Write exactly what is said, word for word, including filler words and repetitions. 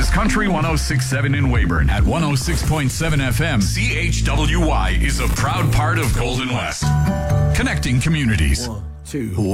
is Country one oh six point seven in Weyburn. At one oh six point seven F M, C H W Y is a proud part of Golden West. Connecting communities. One, two.